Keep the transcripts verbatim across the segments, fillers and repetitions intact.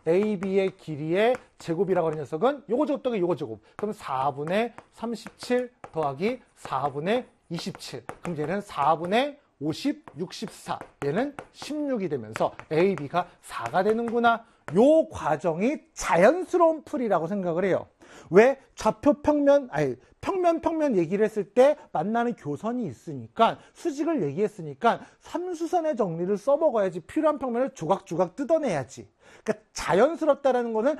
에이비의 길이의 제곱이라고 하는 녀석은 요거 제곱 더하기 요거 제곱. 그럼 사분의 삼십칠 더하기 사분의 이십칠. 그럼 얘는 사분의 오십, 육십사. 얘는 십육이 되면서 에이비가 사가 되는구나. 요 과정이 자연스러운 풀이라고 생각을 해요. 왜? 좌표 평면, 아니, 평면 평면 얘기를 했을 때 만나는 교선이 있으니까, 수직을 얘기했으니까 삼수선의 정리를 써먹어야지. 필요한 평면을 조각조각 뜯어내야지. 그러니까 자연스럽다라는 거는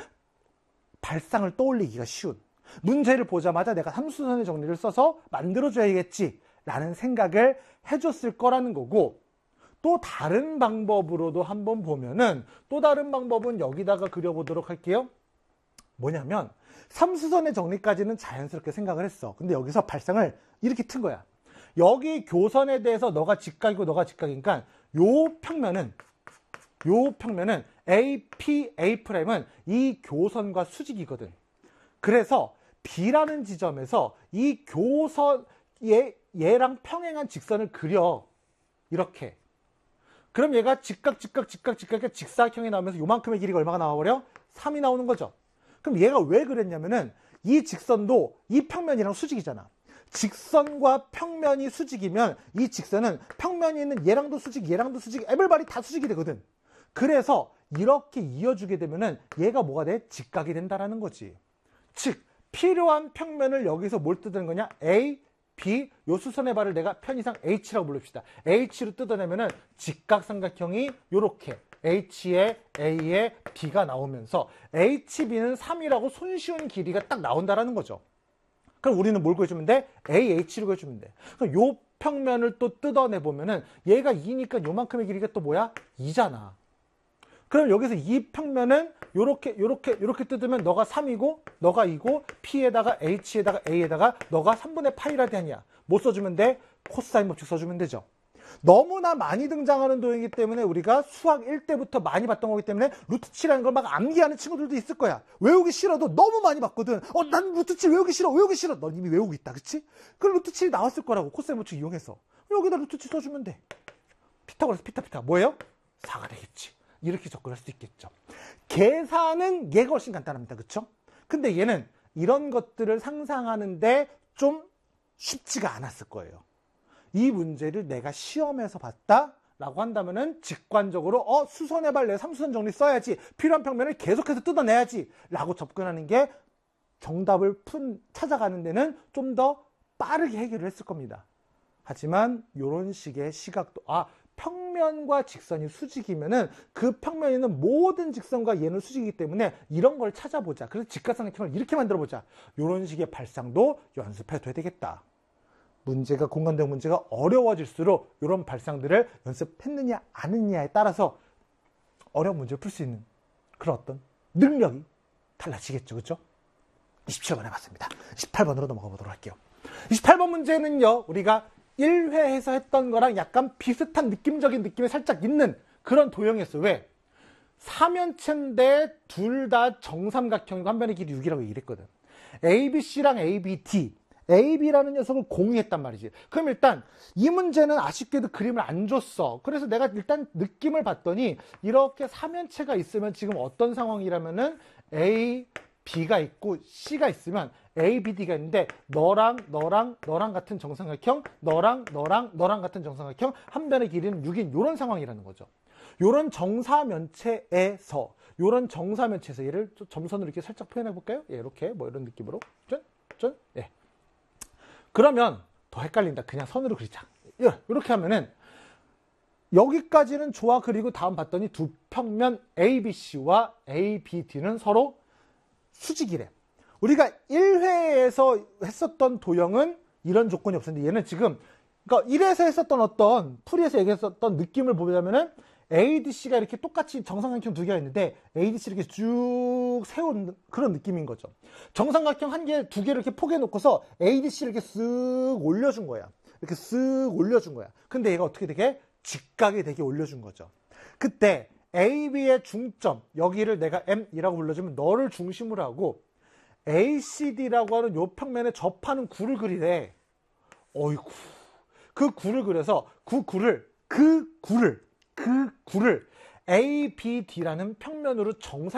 발상을 떠올리기가 쉬운. 문제를 보자마자 내가 삼수선의 정리를 써서 만들어줘야겠지 라는 생각을 해줬을 거라는 거고, 또 다른 방법으로도 한번 보면은, 또 다른 방법은 여기다가 그려보도록 할게요. 뭐냐면 삼수선의 정리까지는 자연스럽게 생각을 했어. 근데 여기서 발상을 이렇게 튼 거야. 여기 교선에 대해서 너가 직각이고 너가 직각이니까 요 평면은 요 평면은 에이피, A'은 이 교선과 수직이거든. 그래서 B라는 지점에서 이 교선 얘, 얘랑 평행한 직선을 그려. 이렇게. 그럼 얘가 직각, 직각, 직각, 직각의 직사각형이 나오면서 요만큼의 길이가 얼마가 나와버려? 삼이 나오는 거죠. 그럼 얘가 왜 그랬냐면은 이 직선도 이 평면이랑 수직이잖아. 직선과 평면이 수직이면 이 직선은 평면이 있는 얘랑도 수직, 얘랑도 수직, 에벌바리 다 수직이 되거든. 그래서 이렇게 이어주게 되면은 얘가 뭐가 돼? 직각이 된다라는 거지. 즉, 필요한 평면을 여기서 뭘 뜯는 거냐? A, B, 요 수선의 발을 내가 편의상 H라고 부릅시다. H로 뜯어내면은 직각삼각형이 요렇게 H에 A에 B가 나오면서 에이치비는 삼이라고 손쉬운 길이가 딱 나온다라는 거죠. 그럼 우리는 뭘 구해주면 돼? 에이에이치를 구해주면 돼. 그럼 요 평면을 또 뜯어내보면은 얘가 이니까 요만큼의 길이가 또 뭐야? 이잖아. 그럼 여기서 이 평면은 요렇게 요렇게 요렇게 뜯으면 너가 삼이고 너가 이고 P에다가 H에다가 A에다가 너가 삼분의 파이라 되냐. 뭐 써주면 돼? 코사인 법칙 써주면 되죠. 너무나 많이 등장하는 도형이기 때문에 우리가 수학 일 때부터 많이 봤던 거기 때문에 루트 칠이라는 걸 막 암기하는 친구들도 있을 거야. 외우기 싫어도 너무 많이 봤거든. 어, 난 루트 칠 외우기 싫어, 외우기 싫어. 넌 이미 외우고 있다, 그치? 그럼 루트 칠이 나왔을 거라고, 코사인 법칙 이용해서. 여기다 루트 칠 써주면 돼. 피타고라스 피타 피타 뭐예요? 사가 되겠지. 이렇게 접근할 수 있겠죠. 계산은 얘가 훨씬 간단합니다, 그쵸? 근데 얘는 이런 것들을 상상하는데 좀 쉽지가 않았을 거예요. 이 문제를 내가 시험에서 봤다? 라고 한다면은 직관적으로 어 수선의 발 내 삼수선 정리 써야지. 필요한 평면을 계속해서 뜯어내야지. 라고 접근하는 게 정답을 푼, 찾아가는 데는 좀 더 빠르게 해결을 했을 겁니다. 하지만 이런 식의 시각도 아 평면과 직선이 수직이면은 그 평면에 있는 모든 직선과 얘는 수직이기 때문에 이런 걸 찾아보자. 그래서 직각삼각형을 이렇게 만들어보자. 이런 식의 발상도 연습해둬야 되겠다. 문제가 공간대응 문제가 어려워질수록 이런 발상들을 연습했느냐 안 했느냐에 따라서 어려운 문제를 풀 수 있는 그런 어떤 능력이 달라지겠죠. 그렇죠? 이십칠 번 해봤습니다. 이십팔 번으로 넘어가 보도록 할게요. 이십팔 번 문제는요. 우리가 일 회에서 했던 거랑 약간 비슷한 느낌적인 느낌이 살짝 있는 그런 도형이었어요. 왜? 삼면체인데 둘 다 정삼각형이고 한 변의 길이 육이라고 얘기를 했거든. 에이비씨랑 에이비디 에이비라는 녀석을 공유했단 말이지. 그럼 일단 이 문제는 아쉽게도 그림을 안 줬어. 그래서 내가 일단 느낌을 봤더니 이렇게 삼면체가 있으면 지금 어떤 상황이라면은 A, B가 있고 C가 있으면 A, B, D가 있는데 너랑 너랑 너랑 같은 정삼각형, 너랑 너랑 너랑 같은 정삼각형, 한 변의 길이는 육인 이런 상황이라는 거죠. 이런 정사면체에서 이런 정사면체에서 얘를 점선으로 이렇게 살짝 표현해 볼까요? 예, 이렇게 뭐 이런 느낌으로 짠, 짠, 예. 그러면 더 헷갈린다. 그냥 선으로 그리자. 이렇게 하면은 여기까지는 좋아. 그리고 다음 봤더니 두 평면 에이비씨와 에이비디는 서로 수직이래. 우리가 일 회에서 했었던 도형은 이런 조건이 없었는데 얘는 지금 그러니까 일 회에서 했었던 어떤 풀이에서 얘기했었던 느낌을 보자면은 에이디씨가 이렇게 똑같이 정삼각형 두 개가 있는데 에이디씨를 이렇게 쭉 세운 그런 느낌인 거죠. 정삼각형 한 개, 두 개를 이렇게 포개해 놓고서 에이디씨를 이렇게 쓱 올려준 거야. 이렇게 쓱 올려준 거야. 근데 얘가 어떻게 되게 직각이 되게 올려준 거죠. 그때 에이비의 중점, 여기를 내가 M이라고 불러주면 너를 중심으로 하고 에이씨디라고 하는 요 평면에 접하는 구를 그리래. 어이구. 그 구를 그려서 그 구를, 그 구를 그 구를 에이비디라는 평면으로 정사